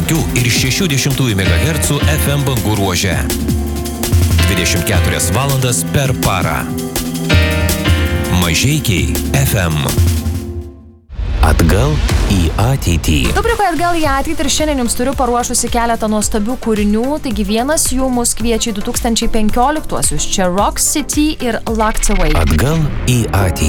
95,6 MHz FM bangų ruože. 24 valandas per parą. Mažeikiai FM. Atgal į ateitį. Rubrikoje Atgal į ateitį ir šiandien jums turiu paruošusi keletą nuostabių kūrinių, taigi vienas jų mus kviečia į 2015-uosius. Čia Rock City ir Locked Away. Atgal į ateitį.